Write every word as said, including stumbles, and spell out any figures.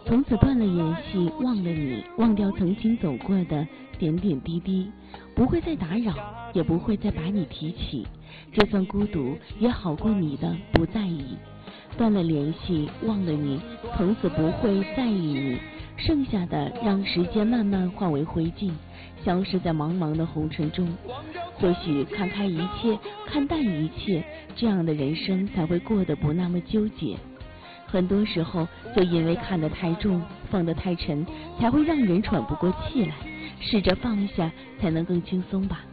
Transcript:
从此断了联系，忘了你，忘掉曾经走过的点点滴滴，不会再打扰，也不会再把你提起，就算孤独也好过你的不在意。断了联系，忘了你，从此不会在意你，剩下的让时间慢慢化为灰烬，消失在茫茫的红尘中。或许看开一切，看淡一切，这样的人生才会过得不那么纠结。很多时候就因为看得太重，放得太沉，才会让人喘不过气来。试着放下，才能更轻松吧。